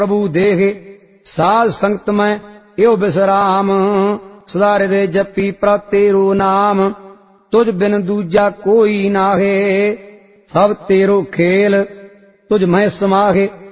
प्रभु देहे साध संगत में यो विश्राम सदा हृदय जपी प्रभ तेरो नाम तुझ बिन दूजा कोई नाहे सब तेरो खेल तुझ में समाहे